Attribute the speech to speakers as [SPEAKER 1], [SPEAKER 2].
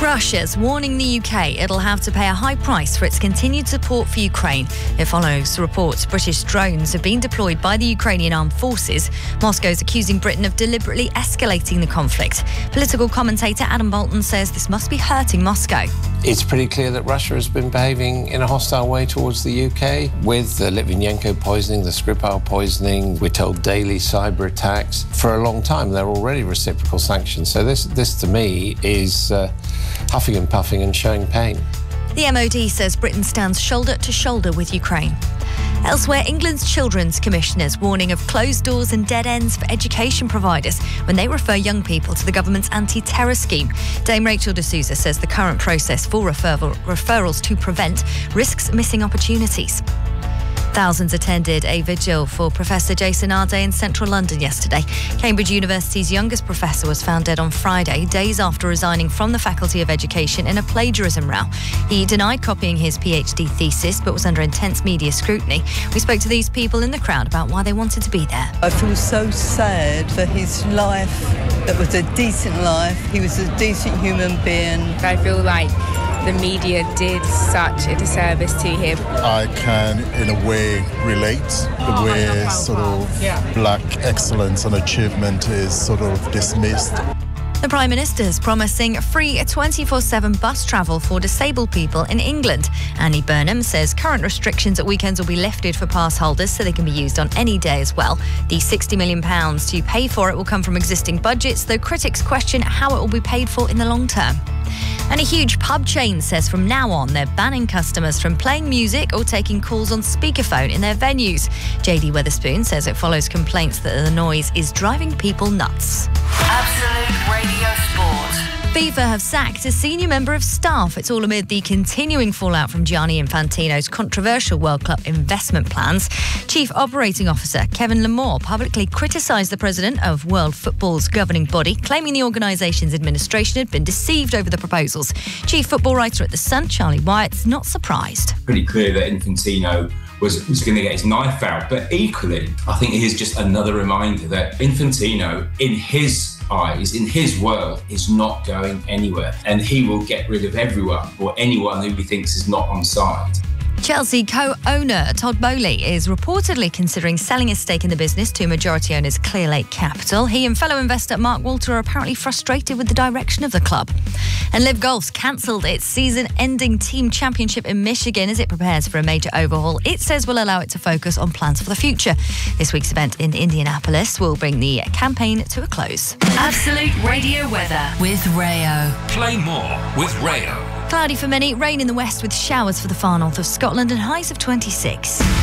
[SPEAKER 1] Russia's warning the UK it'll have to pay a high price for its continued support for Ukraine. It follows reports British drones have been deployed by the Ukrainian armed forces. Moscow's accusing Britain of deliberately escalating the conflict. Political commentator Adam Bolton says this must be hurting Moscow.
[SPEAKER 2] It's pretty clear that Russia has been behaving in a hostile way towards the UK with the Litvinenko poisoning, the Skripal poisoning. We're told daily cyber attacks. For a long time, there are already reciprocal sanctions. So this to me is huffing and puffing and showing pain.
[SPEAKER 1] The MOD says Britain stands shoulder to shoulder with Ukraine. Elsewhere, England's Children's Commissioners warning of closed doors and dead ends for education providers when they refer young people to the government's anti-terror scheme. Dame Rachel de Souza says the current process for referrals to prevent risks missing opportunities. Thousands attended a vigil for Professor Jason Arde in central London yesterday. Cambridge University's youngest professor was found dead on Friday, days after resigning from the Faculty of Education in a plagiarism row. He denied copying his PhD thesis, but was under intense media scrutiny. We spoke to these people in the crowd about why they wanted to be there.
[SPEAKER 3] I feel so sad for his life. That was a decent life. He was a decent human being.
[SPEAKER 4] I feel like the media did such a disservice to him.
[SPEAKER 5] I can, in a way, relate the way sort of black excellence and achievement is sort of dismissed.
[SPEAKER 1] The Prime Minister is promising free 24/7 bus travel for disabled people in England. Annie Burnham says current restrictions at weekends will be lifted for pass holders so they can be used on any day as well. The £60 million to pay for it will come from existing budgets, though critics question how it will be paid for in the long term. And a huge pub chain says from now on they're banning customers from playing music or taking calls on speakerphone in their venues. JD Wetherspoon says it follows complaints that the noise is driving people nuts.
[SPEAKER 6] Absolute Radio Sport.
[SPEAKER 1] FIFA have sacked a senior member of staff. It's all amid the continuing fallout from Gianni Infantino's controversial World Cup investment plans. Chief Operating Officer Kevin Lamore publicly criticised the president of World Football's governing body, claiming the organisation's administration had been deceived over the proposals. Chief football writer at The Sun, Charlie Wyatt's not surprised.
[SPEAKER 7] Pretty clear that Infantino was going to get his knife out. But equally, I think it is just another reminder that Infantino, in his eyes, in his world, is not going anywhere. And he will get rid of everyone or anyone who he thinks is not on side.
[SPEAKER 1] Chelsea co-owner Todd Boehly is reportedly considering selling his stake in the business to majority owners Clearlake Capital. He and fellow investor Mark Walter are apparently frustrated with the direction of the club. And Liv Golf's cancelled its season-ending team championship in Michigan as it prepares for a major overhaul it says will allow it to focus on plans for the future. This week's event in Indianapolis will bring the campaign to a close.
[SPEAKER 6] Absolute Radio weather with Rayo.
[SPEAKER 8] Play more with Rayo.
[SPEAKER 1] Cloudy for many, rain in the west with showers for the far north of Scotland and highs of 26.